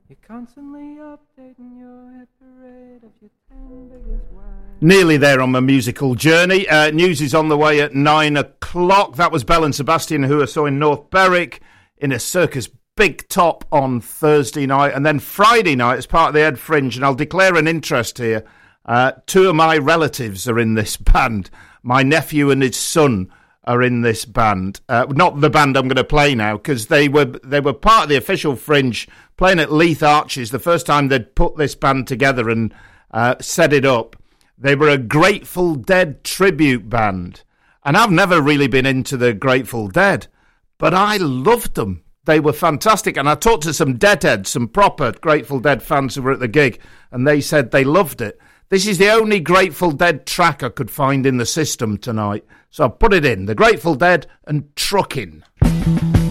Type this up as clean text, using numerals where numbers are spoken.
You're constantly updating your hit parade of your 10 biggest wines. Nearly there on my musical journey. News is on the way at 9 o'clock. That was Belle and Sebastian, who I saw in North Berwick in a Circus Big Top on Thursday night. And then Friday night, as part of the Ed Fringe, and I'll declare an interest here, two of my relatives are in this band. My nephew and his son are in this band. Not the band I'm going to play now, because they were part of the official Fringe, playing at Leith Arches, the first time they'd put this band together and set it up. They were a Grateful Dead tribute band. And I've never really been into the Grateful Dead, but I loved them. They were fantastic. And I talked to some Deadheads, some proper Grateful Dead fans who were at the gig, and they said they loved it. This is the only Grateful Dead track I could find in the system tonight. So I put it in. The Grateful Dead and Truckin'.